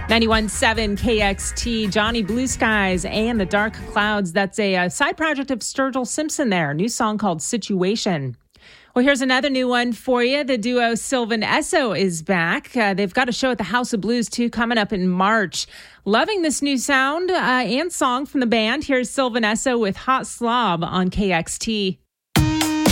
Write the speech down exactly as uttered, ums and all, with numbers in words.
ninety-one point seven K X T, Johnny Blue Skies and the Dark Clouds. That's a, a side project of Sturgill Simpson there. New song called Situation. Well, here's another new one for you. The duo Sylvan Esso is back. Uh, they've got a show at the House of Blues, too, coming up in March. Loving this new sound uh, and song from the band. Here's Sylvan Esso with Hot Slob on K X T.